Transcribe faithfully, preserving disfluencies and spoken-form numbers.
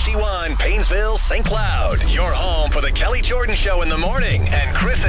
H D one, Painesville, Saint Cloud. Your home for the Kelly Jordan Show in the morning and Chris